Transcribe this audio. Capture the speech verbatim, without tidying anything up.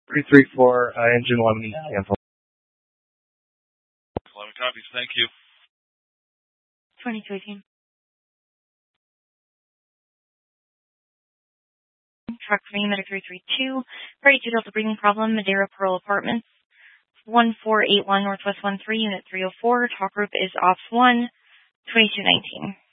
three three four, uh, engine eleven, cancel. eleven copies, thank you. twenty-two eighteen. Truck name at three three two. Party two Delta breathing problem, Madeira Pearl Apartments. one four eight one Northwest one three, Unit three oh four. Talk group is ops one, twenty-two nineteen.